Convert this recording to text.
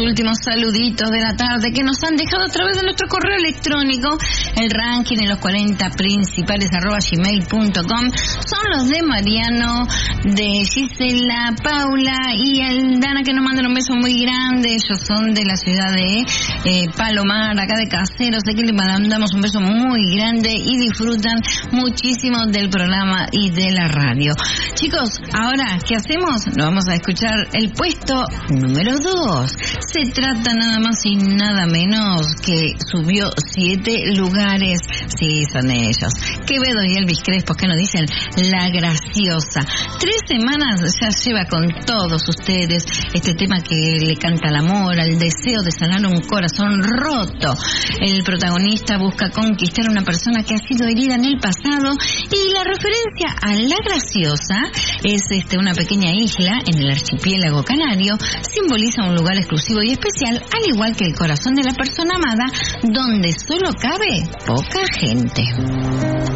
últimos saluditos de la tarde que nos han dejado a través de nuestro correo electrónico. El ranking en los 40 principales @gmail.com son los de Mariano, de Gisela, Paula y Aldana, que nos mandan un beso muy grande. Ellos son de la ciudad de Palomar, acá de Caseros. Aquí les mandamos un beso muy grande y disfrutan muchísimo del programa y de la radio. Chicos, ahora, ¿qué hacemos? Nos vamos a escuchar el puesto número 2. Se trata nada más y nada menos que subió 7 lugares. Sí, son ellos. Quevedo y Elvis Crespo, que nos dicen La Graciosa. 3 semanas ya lleva con todos ustedes este tema que le canta al amor, al deseo de sanar un corazón roto. El protagonista busca conquistar a una persona que ha sido herida en el pasado, y la referencia a La Graciosa es una pequeña isla en el archipiélago canario. Simboliza un lugar exclusivo y especial, al igual que el corazón de la persona amada, donde solo cabe poca gente.